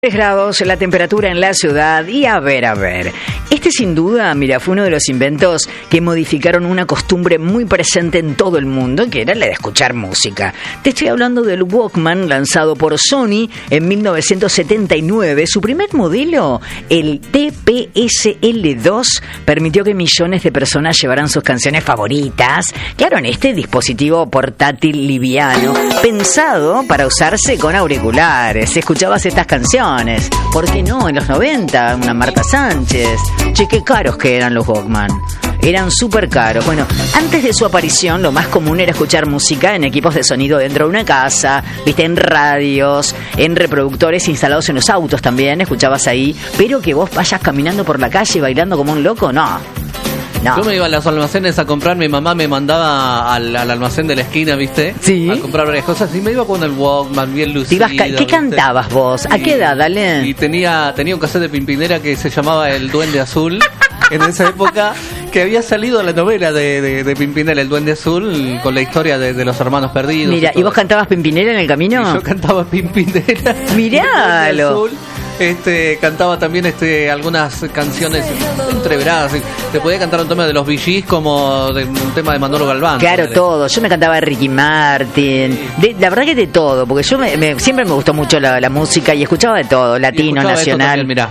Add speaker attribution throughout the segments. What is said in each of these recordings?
Speaker 1: 3 grados la temperatura en la ciudad y a ver. Este sin duda, mira, fue uno de los inventos que modificaron una costumbre muy presente en todo el mundo, que era la de escuchar música. Te estoy hablando del Walkman, lanzado por Sony en 1979. Su primer modelo, el TPSL2, permitió que millones de personas llevaran sus canciones favoritas, claro, en este dispositivo portátil liviano, pensado para usarse con auriculares. Escuchabas estas canciones. ¿Por qué no? En los 90, una Marta Sánchez. Che, qué caros que eran los Walkman. Eran súper caros. Bueno, antes de su aparición, lo más común era escuchar música en equipos de sonido dentro de una casa, viste, en radios, en reproductores instalados en los autos también, escuchabas ahí. Pero que vos vayas caminando por la calle bailando como un loco, no.
Speaker 2: Yo me iba a los almacenes a comprar, mi mamá me mandaba al almacén de la esquina, ¿viste?
Speaker 1: Sí.
Speaker 2: A comprar varias cosas y me iba con el Walkman bien lucido.
Speaker 1: ¿Qué cantabas vos? ¿A qué edad, dale?
Speaker 2: Y tenía un cassette de Pimpinera que se llamaba El Duende Azul. En esa época que había salido la novela de Pimpinera, El Duende Azul, con la historia de los hermanos perdidos.
Speaker 1: Mira, ¿y vos cantabas Pimpinera en el camino?
Speaker 2: Y yo cantaba Pimpinera.
Speaker 1: Miralo.
Speaker 2: Cantaba también algunas canciones entreveradas. Te podía cantar un tema de los Bee Gees como un tema de Manolo Galván.
Speaker 1: Claro, todo. Yo me cantaba Ricky Martin. La verdad que de todo, porque yo siempre me gustó mucho la música y escuchaba de todo, latino, nacional.
Speaker 2: También, mirá.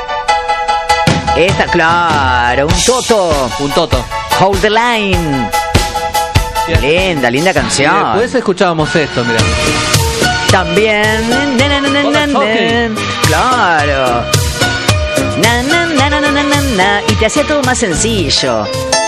Speaker 1: Esta, claro, un Toto. Hold the Line. Bien. Linda canción.
Speaker 2: Y después escuchábamos esto, mirá.
Speaker 1: También. Claro. Y te hacía todo más sencillo.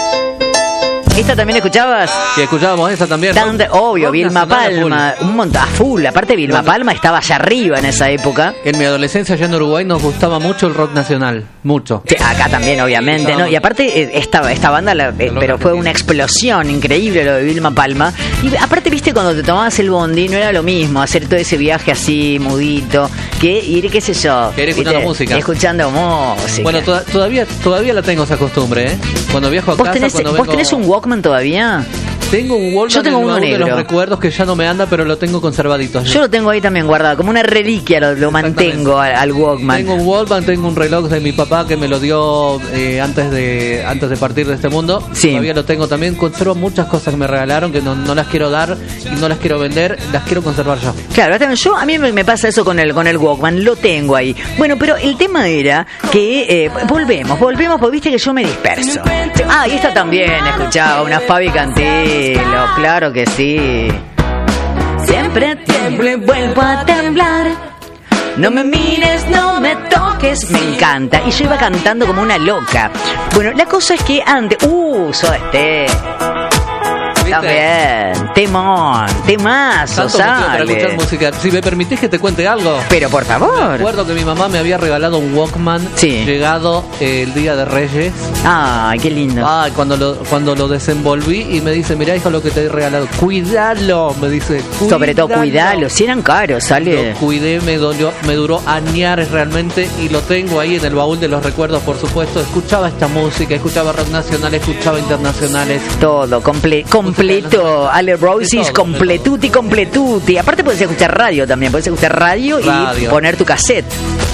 Speaker 1: ¿Esta también escuchabas?
Speaker 2: Sí, escuchábamos esa también.
Speaker 1: Obvio, Vilma Palma. Un montón, a full. Aparte, Vilma Palma estaba allá arriba en esa época.
Speaker 2: En mi adolescencia, allá en Uruguay, nos gustaba mucho el rock nacional. Mucho.
Speaker 1: Sí, acá también, obviamente, ¿no? Y aparte, esta banda, pero fue una explosión increíble lo de Vilma Palma. Y aparte, viste, cuando te tomabas el bondi, no era lo mismo hacer todo ese viaje así, mudito, que ir, qué sé yo.
Speaker 2: Que ir escuchando música.
Speaker 1: Escuchando música.
Speaker 2: Bueno, todavía la tengo esa costumbre, ¿eh? Cuando viajo a casa,
Speaker 1: ¿Vos tenés un Walkman todavía?
Speaker 2: Tengo un Walkman.
Speaker 1: Yo tengo uno negro.
Speaker 2: De los recuerdos que ya no me anda, pero lo tengo conservadito allí.
Speaker 1: Yo lo tengo ahí también guardado, como una reliquia lo mantengo al Walkman.
Speaker 2: Tengo un Walkman, tengo un reloj de mi papá que me lo dio antes de partir de este mundo.
Speaker 1: Sí.
Speaker 2: Todavía lo tengo también. Conservo muchas cosas que me regalaron que no las quiero dar y no las quiero vender, las quiero conservar yo.
Speaker 1: Claro, a mí me pasa eso con el Walkman, lo tengo ahí. Bueno, pero el tema era que volvemos, porque viste que yo me disperso. Y esta también escuchaba, una Fabi Cantilo, claro que sí. Siempre tiemblo y vuelvo a temblar. No me mires, no me toques. Me encanta. Y yo iba cantando como una loca. Bueno, la cosa es que antes... Soda Stereo. También, temazo,
Speaker 2: sale. Para escuchar música. Si me permitís que te cuente algo.
Speaker 1: Pero por favor.
Speaker 2: Me acuerdo que mi mamá me había regalado un Walkman, llegado el día de Reyes.
Speaker 1: Ay, qué lindo.
Speaker 2: Cuando lo desenvolví y me dice, mirá, hijo, lo que te he regalado. Cuídalo, me dice.
Speaker 1: Sobre todo, cuídalo. Si eran caros, sale.
Speaker 2: Lo cuidé, me duró añares realmente y lo tengo ahí en el baúl de los recuerdos, por supuesto. Escuchaba esta música, escuchaba rock nacional, escuchaba internacionales.
Speaker 1: Todo, completo, Ale Rosis, completuti. Aparte podés escuchar radio también, podés escuchar radio y poner tu cassette.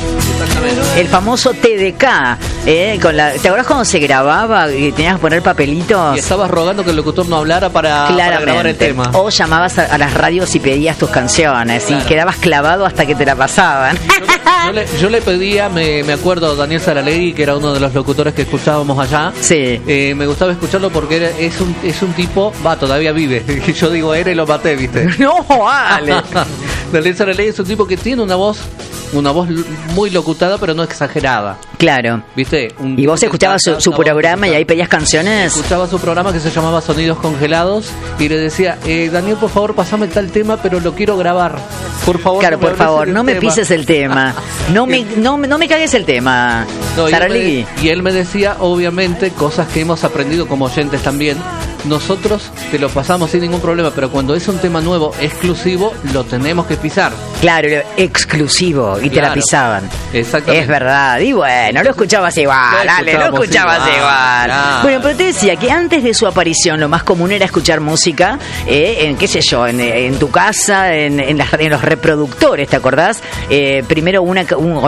Speaker 1: El famoso TDK, ¿te acordás cuando se grababa y tenías que poner papelitos?
Speaker 2: Y estabas rogando que el locutor no hablara para grabar el tema.
Speaker 1: O llamabas a las radios y pedías tus canciones, claro. Y quedabas clavado hasta que te la pasaban.
Speaker 2: Yo le pedía, me acuerdo, Daniel Saralegui, que era uno de los locutores que escuchábamos allá.
Speaker 1: Sí.
Speaker 2: Me gustaba escucharlo porque es un tipo, todavía vive. Yo digo, era y lo maté, ¿viste?
Speaker 1: No, vale.
Speaker 2: Daniel Saralegui es un tipo que tiene una voz muy locutada, pero no exagerada.
Speaker 1: Claro.
Speaker 2: ¿Viste?
Speaker 1: ¿Y vos escuchabas su programa y ahí pedías canciones?
Speaker 2: Escuchaba su programa que se llamaba Sonidos Congelados y le decía, Daniel, por favor, pasame tal tema, pero lo quiero grabar. Por favor.
Speaker 1: Claro, por favor, no me pises el tema. No me cagues el tema.
Speaker 2: Y él me decía, obviamente, cosas que hemos aprendido como oyentes también. nosotros te lo pasamos sin ningún problema, pero cuando es un tema nuevo, exclusivo, lo tenemos que pisar.
Speaker 1: Claro, exclusivo, y te la pisaban.
Speaker 2: Exactamente.
Speaker 1: Es verdad, y bueno, lo escuchabas igual, lo escuchabas igual.
Speaker 2: Claro.
Speaker 1: Bueno, pero te decía que antes de su aparición lo más común era escuchar música, en qué sé yo, en tu casa, en los reproductores, ¿te acordás? Primero un